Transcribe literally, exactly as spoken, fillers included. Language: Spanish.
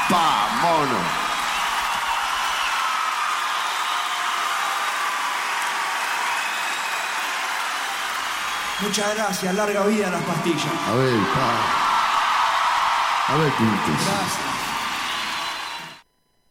Pa, mono. Muchas gracias, larga vida a las pastillas. A ver, pa. A ver, Pintes. Gracias.